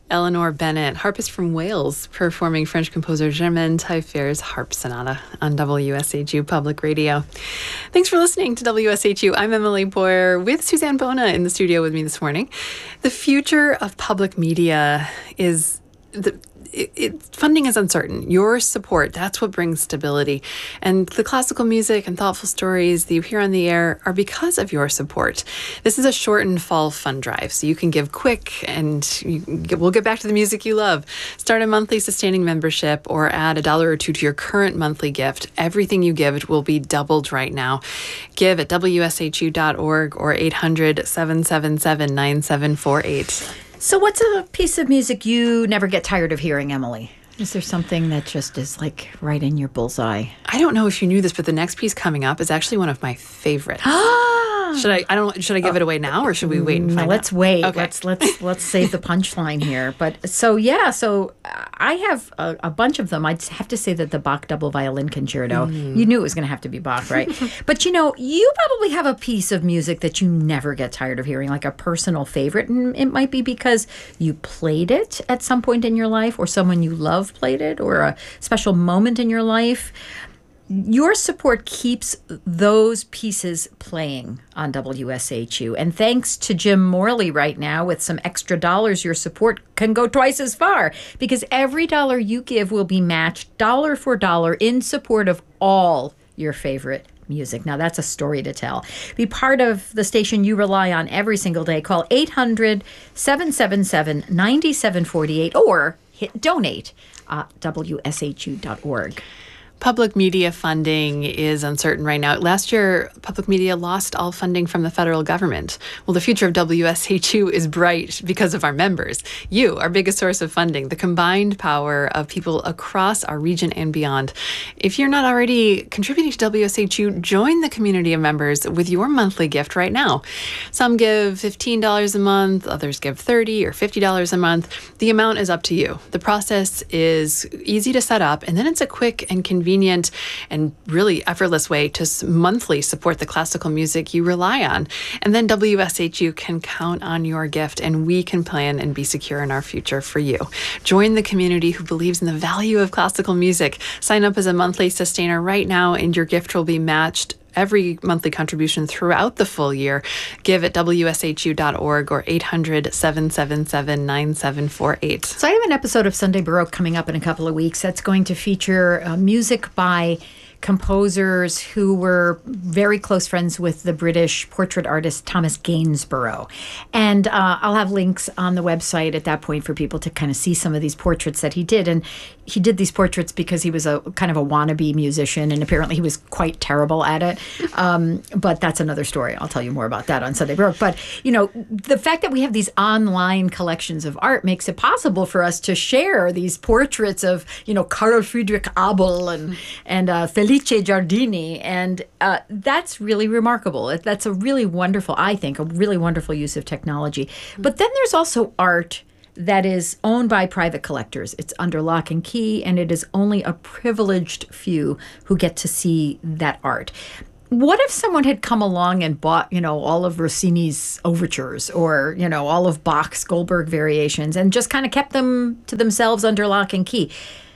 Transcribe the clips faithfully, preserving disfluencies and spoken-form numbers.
Eleanor Bennett, harpist from Wales, performing French composer Germaine Taillefer's Harp Sonata on W S H U Public Radio. Thanks for listening to W S H U. I'm Emily Boyer with Suzanne Bona in the studio with me this morning. The future of public media is... the It, it, funding is uncertain. Your support, that's what brings stability. And the classical music and thoughtful stories that you hear on the air are because of your support. This is a shortened fall fund drive, so you can give quick and you get, we'll get back to the music you love. Start a monthly sustaining membership or add a dollar or two to your current monthly gift. Everything you give will be doubled right now. Give at W S H U dot org or eight hundred, seven seven seven, nine seven four eight. So what's a piece of music you never get tired of hearing, Emily? Is there something that just is like right in your bullseye? I don't know if you knew this, but the next piece coming up is actually one of my favorites. Should I? I don't. Should I give it away now, or should we wait and no, find let's out? wait. Okay. Let's let's let's save the punchline here. But so yeah, so I have a, a bunch of them. I'd have to say that the Bach double violin concerto. Mm. You knew it was going to have to be Bach, right? But you know, you probably have a piece of music that you never get tired of hearing, like a personal favorite, and it might be because you played it at some point in your life, or someone you love played it, or a special moment in your life. Your support keeps those pieces playing on W S H U. And thanks to Jim Morley right now, with some extra dollars, your support can go twice as far, because every dollar you give will be matched dollar for dollar in support of all your favorite music. Now, that's a story to tell. Be part of the station you rely on every single day. Call eight hundred, seven seven seven, nine seven four eight or hit donate at W S H U dot org. Public media funding is uncertain right now. Last year, public media lost all funding from the federal government. Well, the future of W S H U is bright because of our members. You, our biggest source of funding, the combined power of people across our region and beyond. If you're not already contributing to W S H U, join the community of members with your monthly gift right now. Some give fifteen dollars a month, others give thirty dollars or fifty dollars a month. The amount is up to you. The process is easy to set up, and then it's a quick and convenient Convenient and really effortless way to monthly support the classical music you rely on. And then W S H U can count on your gift, and we can plan and be secure in our future for you. Join the community who believes in the value of classical music. Sign up as a monthly sustainer right now, and your gift will be matched every monthly contribution throughout the full year. Give at W S H U dot org or eight hundred, seven seven seven, nine seven four eight. So I have an episode of Sunday Baroque coming up in a couple of weeks that's going to feature uh, music by composers who were very close friends with the British portrait artist Thomas Gainsborough. And uh, I'll have links on the website at that point for people to kind of see some of these portraits that he did. And he did these portraits because he was a kind of a wannabe musician, and apparently he was quite terrible at it. Um, but that's another story. I'll tell you more about that on Sunday Baroque. But, you know, the fact that we have these online collections of art makes it possible for us to share these portraits of, you know, Carl Friedrich Abel and, and uh, Felice Giardini, and uh, that's really remarkable. That's a really wonderful, I think, a really wonderful use of technology. But then there's also art that is owned by private collectors. It's under lock and key, and it is only a privileged few who get to see that art. What if someone had come along and bought, you know, all of Rossini's overtures, or, you know, all of Bach's Goldberg variations, and just kind of kept them to themselves under lock and key?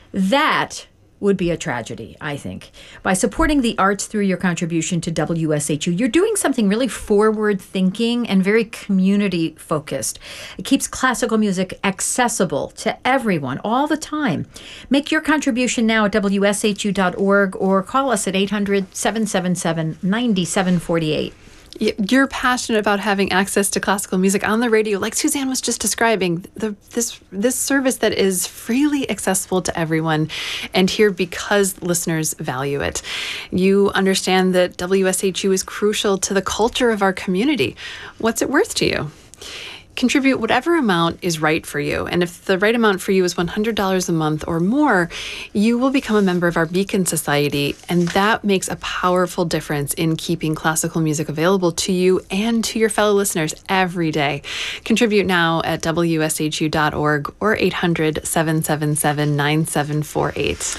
That would be a tragedy, I think. By supporting the arts through your contribution to W S H U, you're doing something really forward-thinking and very community-focused. It keeps classical music accessible to everyone all the time. Make your contribution now at W S H U dot org or call us at eight hundred, seven seven seven, nine seven four eight. You're passionate about having access to classical music on the radio, like Suzanne was just describing, the, this this service that is freely accessible to everyone, and here because listeners value it. You understand that W S H U is crucial to the culture of our community. What's it worth to you? Contribute whatever amount is right for you. And if the right amount for you is one hundred dollars a month or more, you will become a member of our Beacon Society. And that makes a powerful difference in keeping classical music available to you and to your fellow listeners every day. Contribute now at W S H U dot org or eight hundred, seven seven seven, nine seven four eight.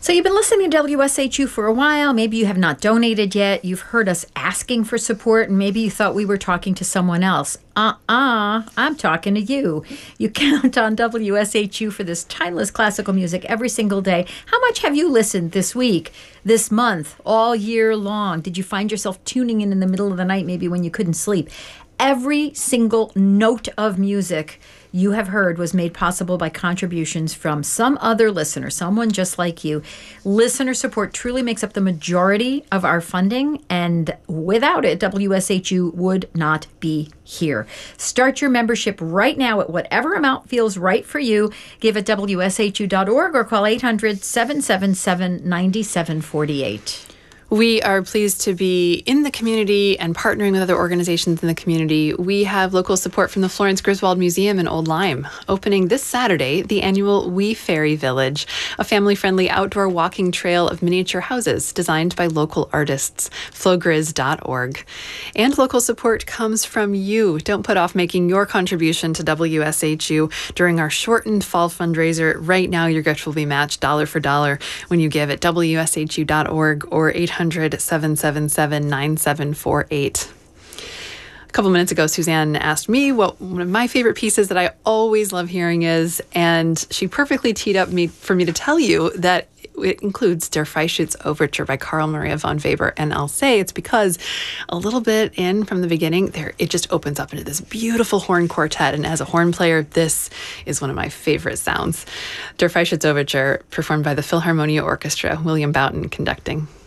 So you've been listening to W S H U for a while. Maybe you have not donated yet. You've heard us asking for support, and maybe you thought we were talking to someone else. Uh-uh, I'm talking to you. You count on W S H U for this timeless classical music every single day. How much have you listened this week, this month, all year long? Did you find yourself tuning in in the middle of the night, maybe when you couldn't sleep? Every single note of music you have heard was made possible by contributions from some other listener, someone just like you. Listener support truly makes up the majority of our funding, and without it, W S H U would not be here. Start your membership right now at whatever amount feels right for you. Give at W S H U dot org or call eight hundred, seven seven seven, nine seven four eight. We are pleased to be in the community and partnering with other organizations in the community. We have local support from the Florence Griswold Museum in Old Lyme, opening this Saturday the annual Wee Fairy Village, a family-friendly outdoor walking trail of miniature houses designed by local artists, flowgriz dot org. And local support comes from you. Don't put off making your contribution to W S H U during our shortened fall fundraiser. Right now, your gift will be matched dollar for dollar when you give at W S H U dot org or eight hundred, seven seven seven, nine seven four eight. A couple minutes ago, Suzanne asked me what one of my favorite pieces that I always love hearing is, and she perfectly teed up me for me to tell you that it includes Der Freischütz Overture by Carl Maria von Weber. And I'll say it's because a little bit in from the beginning, there it just opens up into this beautiful horn quartet. And as a horn player, this is one of my favorite sounds. Der Freischütz Overture, performed by the Philharmonia Orchestra, William Boughton conducting.